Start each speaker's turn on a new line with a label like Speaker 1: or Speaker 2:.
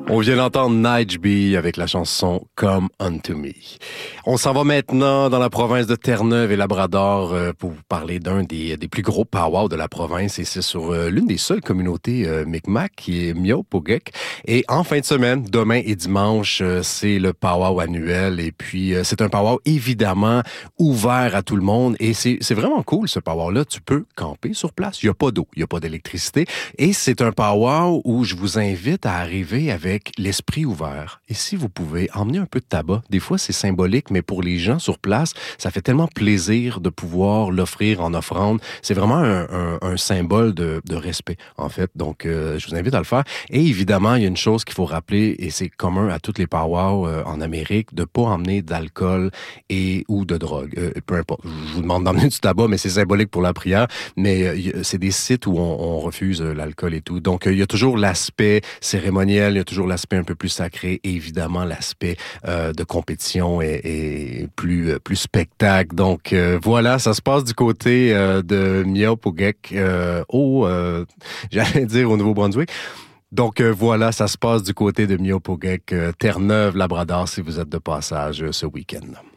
Speaker 1: On vient d'entendre Nige B avec la chanson Come Unto Me. On s'en va maintenant dans la province de Terre-Neuve et Labrador pour vous parler d'un des plus gros powwows de la province, et c'est sur l'une des seules communautés Mi'kmaq qui est Mi'kmaq. Et en fin de semaine, demain et dimanche, c'est le powwow annuel, et puis c'est un powwow évidemment ouvert à tout le monde, et c'est vraiment cool ce powwow-là. Tu peux camper sur place, il n'y a pas d'eau, il n'y a pas d'électricité, et c'est un powwow où je vous invite à arriver avec l'esprit ouvert. Et si vous pouvez, emmener un peu de tabac. Des fois, c'est symbolique, mais pour les gens sur place, ça fait tellement plaisir de pouvoir l'offrir en offrande. C'est vraiment un symbole de respect, en fait. Donc, je vous invite à le faire. Et évidemment, il y a une chose qu'il faut rappeler, et c'est commun à toutes les powwows en Amérique, de pas emmener d'alcool ou de drogue. Peu importe. Je vous demande d'emmener du tabac, mais c'est symbolique pour la prière. Mais c'est des sites où on refuse l'alcool et tout. Donc, il y a toujours l'aspect cérémoniel, il y a toujours l'aspect un peu plus sacré, et évidemment l'aspect de compétition et plus spectacle. Donc voilà, ça se passe du côté de Mi'kmaq j'allais dire au Nouveau-Brunswick. Donc voilà, ça se passe du côté de Mi'kmaq, Terre-Neuve, Labrador, si vous êtes de passage ce week-end.